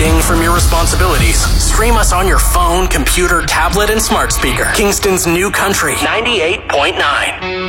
hiding from your responsibilities. Stream us on your phone, computer, tablet, and smart speaker. Kingston's new country, 98.9.